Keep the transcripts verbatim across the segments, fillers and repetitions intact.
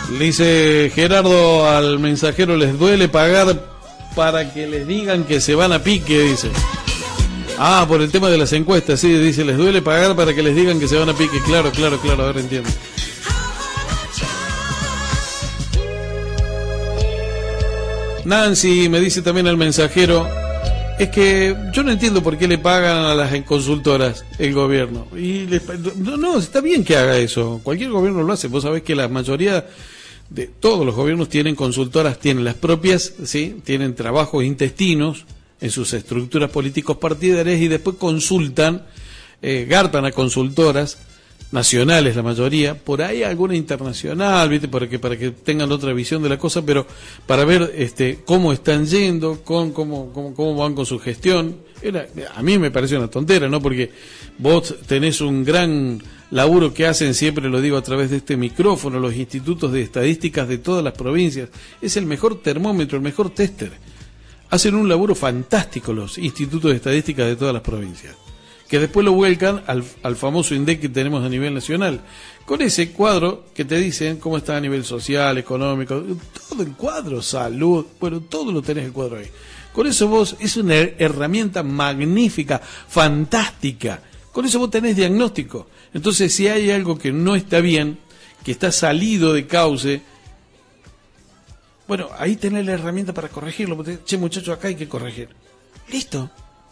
Le dice Gerardo al mensajero, les duele pagar para que les digan que se van a pique, dice. Ah, por el tema de las encuestas, sí, dice, les duele pagar para que les digan que se van a pique. Claro, claro, claro, ahora entiendo. Nancy me dice también al mensajero, es que yo no entiendo por qué le pagan a las consultoras el gobierno. Y les, no, no, está bien que haga eso, cualquier gobierno lo hace. Vos sabés que la mayoría de todos los gobiernos tienen consultoras, tienen las propias, ¿sí? Tienen trabajos intestinos en sus estructuras políticos partidarias y después consultan, eh, garpan a consultoras nacionales la mayoría, por ahí alguna internacional, ¿viste? Para que para que tengan otra visión de la cosa, pero para ver este cómo están yendo, con cómo cómo cómo van con su gestión. Era, a mí me parece una tontera, ¿no? Porque vos tenés un gran laburo que hacen, siempre lo digo a través de este micrófono, los institutos de estadísticas de todas las provincias. Es el mejor termómetro, el mejor tester. Hacen un laburo fantástico los institutos de estadísticas de todas las provincias, que después lo vuelcan al, al famoso INDEC que tenemos a nivel nacional, con ese cuadro que te dicen cómo está a nivel social, económico, todo el cuadro, salud, bueno, todo lo tenés el cuadro ahí. Con eso vos, es una herramienta magnífica, fantástica, con eso vos tenés diagnóstico. Entonces, si hay algo que no está bien, que está salido de cauce, bueno, ahí tenés la herramienta para corregirlo. Che, muchacho, acá hay que corregir. Listo.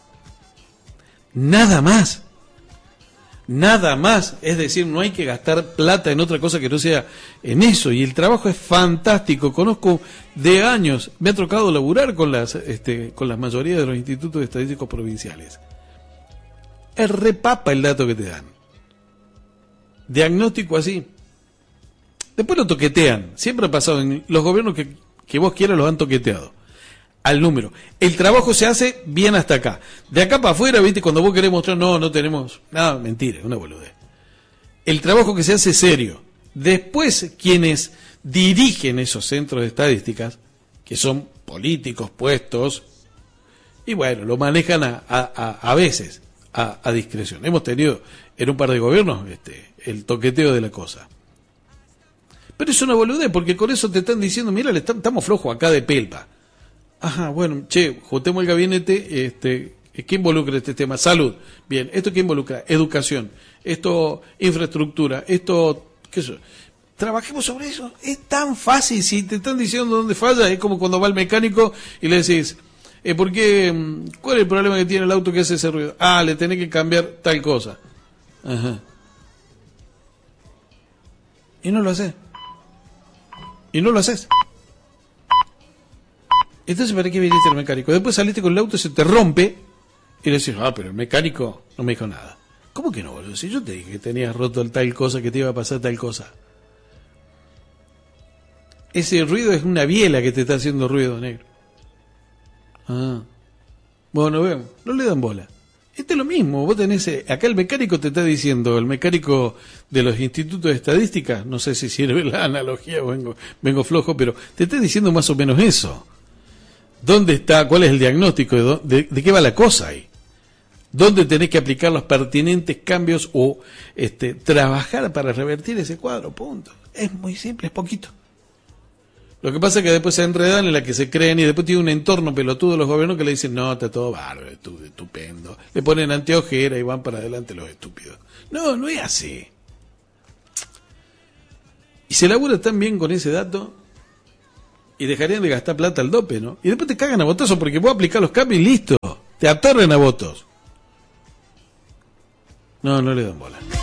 Nada más. Nada más. Es decir, no hay que gastar plata en otra cosa que no sea en eso. Y el trabajo es fantástico. Conozco de años, me ha tocado laburar con las, este, con la mayoría de los institutos estadísticos provinciales. Es repapa el dato que te dan. Diagnóstico así. Después lo toquetean. Siempre ha pasado en los gobiernos que, que vos quieras, los han toqueteado al número. El trabajo se hace bien hasta acá. De acá para afuera, viste, cuando vos querés mostrar, no, no tenemos nada, mentira, una boludez. El trabajo que se hace es serio. Después, quienes dirigen esos centros de estadísticas, que son políticos puestos, y bueno, lo manejan a, a, a, a veces, a, a discreción. Hemos tenido en un par de gobiernos este, el toqueteo de la cosa. Pero es una boludez, porque con eso te están diciendo, mira, le estamos flojos acá de pelpa. Ajá, bueno, che, juntemos el gabinete, este, ¿qué involucra este tema? Salud. Bien, ¿esto qué involucra? Educación. Esto, infraestructura. Esto, qué sé yo. Trabajemos sobre eso. Es tan fácil. Si te están diciendo dónde falla, es como cuando va el mecánico y le decís, eh, ¿por qué? ¿Cuál es el problema que tiene el auto que hace ese ruido? Ah, le tenés que cambiar tal cosa. Ajá. Y no lo haces. Y no lo haces. Entonces, ¿para qué viniste al mecánico? Después saliste con el auto, se te rompe y le decís, ah, pero el mecánico no me dijo nada. ¿Cómo que no, boludo? Si yo te dije que tenías roto tal cosa, que te iba a pasar tal cosa. Ese ruido es una biela que te está haciendo ruido, negro. Ah. Bueno, vemos. No le dan bola. Este es lo mismo. Vos tenés, acá el mecánico te está diciendo, el mecánico de los institutos de estadística, no sé si sirve la analogía o vengo, vengo flojo, pero te está diciendo más o menos eso. ¿Dónde está? ¿Cuál es el diagnóstico? ¿De, de, de qué va la cosa ahí? ¿Dónde tenés que aplicar los pertinentes cambios o este, trabajar para revertir ese cuadro? Punto. Es muy simple, es poquito. Lo que pasa es que después se enredan en la que se creen y después tiene un entorno pelotudo de los gobiernos que le dicen, no, está todo bárbaro, estupendo. Le ponen anteojera y van para adelante los estúpidos. No, no es así. Y se labura tan bien con ese dato y dejarían de gastar plata al dope, ¿no? Y después te cagan a botazo porque vos aplicás los cambios y listo. Te atorren a votos. No, no le dan bola.